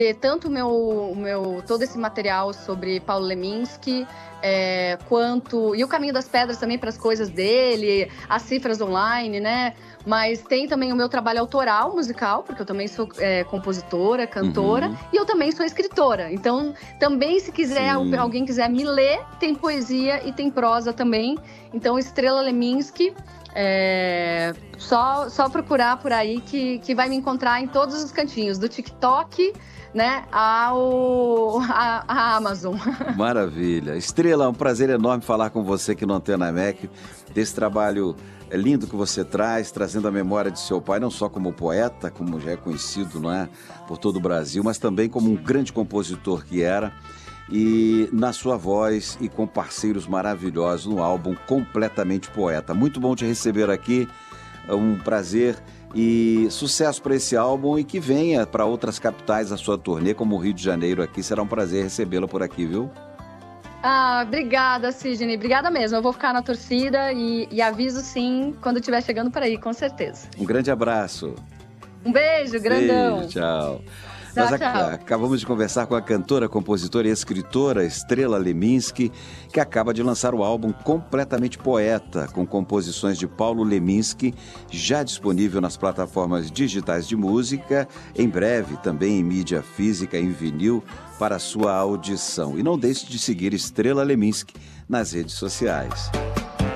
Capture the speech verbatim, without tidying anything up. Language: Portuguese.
tanto o meu, o meu, todo esse material sobre Paulo Leminski, é, quanto... E o Caminho das Pedras também para as coisas dele, as cifras online, né? Mas tem também o meu trabalho autoral musical, porque eu também sou é, compositora, cantora, Uhum. e eu também sou escritora. Então, também se quiser, Sim. alguém quiser me ler, tem poesia e tem prosa também. Então, Estrela Leminski, é, só, só procurar por aí que, que vai me encontrar em todos os cantinhos, do TikTok, né, ao, a, a Amazon. Maravilha. Estrela, é um prazer enorme falar com você aqui no Antena M E C, desse trabalho lindo que você traz, trazendo a memória de seu pai, não só como poeta, como já é conhecido, não é, por todo o Brasil, mas também como um grande compositor que era, e na sua voz e com parceiros maravilhosos no álbum Completamente Poeta. Muito bom te receber aqui, é um prazer. E sucesso para esse álbum e que venha para outras capitais a sua turnê, como o Rio de Janeiro aqui. Será um prazer recebê-la por aqui, viu? Ah, obrigada, Sidney. Obrigada mesmo. Eu vou ficar na torcida e, e aviso sim quando estiver chegando por aí, com certeza. Um grande abraço. Um beijo, grandão. Beijo, tchau. Tchau, Nós tchau. acabamos de conversar com a cantora, compositora e escritora Estrela Leminski, que acaba de lançar o álbum Completamente Poeta, com composições de Paulo Leminski, já disponível nas plataformas digitais de música, em breve também em mídia física, em vinil, para sua audição. E não deixe de seguir Estrela Leminski nas redes sociais.